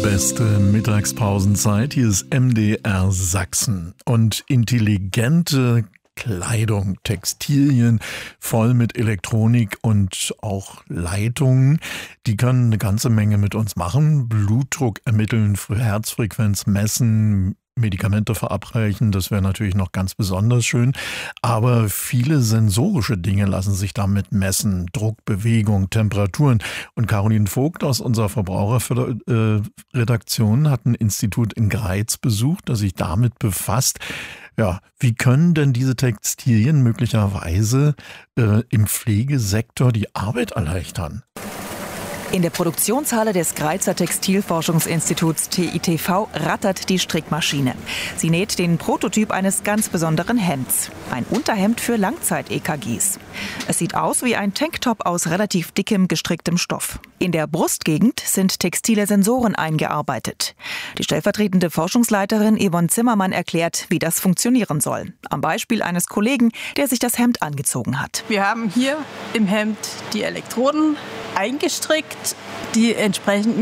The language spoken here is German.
beste Mittagspausenzeit. Hier ist MDR Sachsen. Und intelligente Kleidung, Textilien voll mit Elektronik und auch Leitungen, die können eine ganze Menge mit uns machen. Blutdruck ermitteln, Herzfrequenz messen, Medikamente verabreichen, das wäre natürlich noch ganz besonders schön. Aber viele sensorische Dinge lassen sich damit messen. Druck, Bewegung, Temperaturen. Und Caroline Vogt aus unserer Verbraucherredaktion hat ein Institut in Greiz besucht, das sich damit befasst. Ja, wie können denn diese Textilien möglicherweise im Pflegesektor die Arbeit erleichtern? In der Produktionshalle des Greizer Textilforschungsinstituts TITV rattert die Strickmaschine. Sie näht den Prototyp eines ganz besonderen Hemds. Ein Unterhemd für Langzeit-EKGs. Es sieht aus wie ein Tanktop aus relativ dickem, gestricktem Stoff. In der Brustgegend sind textile Sensoren eingearbeitet. Die stellvertretende Forschungsleiterin Yvonne Zimmermann erklärt, wie das funktionieren soll. Am Beispiel eines Kollegen, der sich das Hemd angezogen hat. Wir haben hier im Hemd die Elektroden eingestrickt, die entsprechend